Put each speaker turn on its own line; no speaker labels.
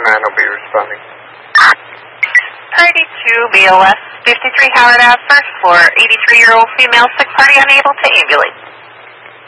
will be responding.
Priority 2, BLS 53 Howard Ave, first floor, 83-year-old female, sick party unable to ambulate.